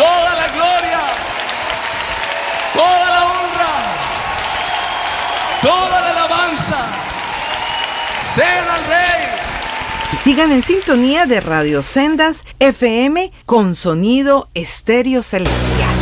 toda la gloria, toda la honra, toda la alabanza sean al Rey. Sigan en sintonía de Radio Sendas FM con sonido estéreo celestial.